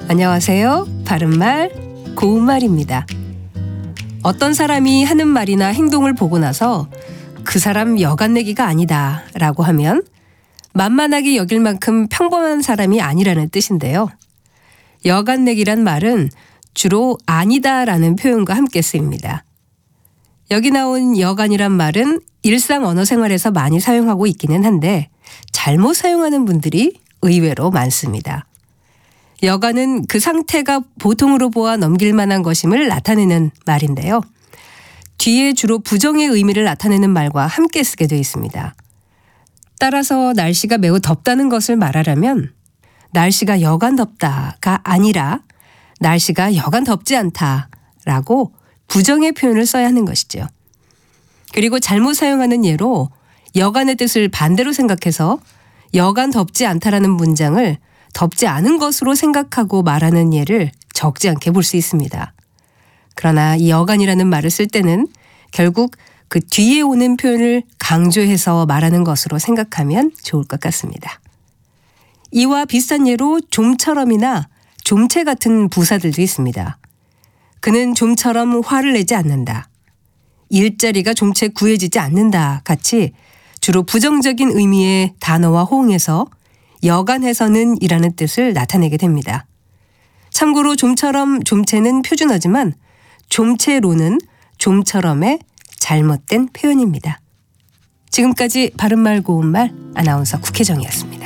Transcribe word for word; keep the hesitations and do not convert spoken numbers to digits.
안녕하세요. 바른말 고운말입니다. 어떤 사람이 하는 말이나 행동을 보고 나서 그 사람 여간내기가 아니다 라고 하면 만만하게 여길 만큼 평범한 사람이 아니라는 뜻인데요. 여간내기란 말은 주로 아니다 라는 표현과 함께 쓰입니다. 여기 나온 여간이란 말은 일상 언어 생활에서 많이 사용하고 있기는 한데 잘못 사용하는 분들이 의외로 많습니다. 여간은 그 상태가 보통으로 보아 넘길 만한 것임을 나타내는 말인데요. 뒤에 주로 부정의 의미를 나타내는 말과 함께 쓰게 되어 있습니다. 따라서 날씨가 매우 덥다는 것을 말하려면 날씨가 여간 덥다가 아니라 날씨가 여간 덥지 않다라고 부정의 표현을 써야 하는 것이죠. 그리고 잘못 사용하는 예로 여간의 뜻을 반대로 생각해서 여간 덥지 않다라는 문장을 덥지 않은 것으로 생각하고 말하는 예를 적지 않게 볼 수 있습니다. 그러나 이 여간이라는 말을 쓸 때는 결국 그 뒤에 오는 표현을 강조해서 말하는 것으로 생각하면 좋을 것 같습니다. 이와 비슷한 예로 좀처럼이나 좀체 같은 부사들도 있습니다. 그는 좀처럼 화를 내지 않는다. 일자리가 좀체 구해지지 않는다 같이 주로 부정적인 의미의 단어와 호응해서 여간해서는 이라는 뜻을 나타내게 됩니다. 참고로 좀처럼 좀체는 표준어지만 좀체로는 좀처럼의 잘못된 표현입니다. 지금까지 바른말 고운말 아나운서 국혜정이었습니다.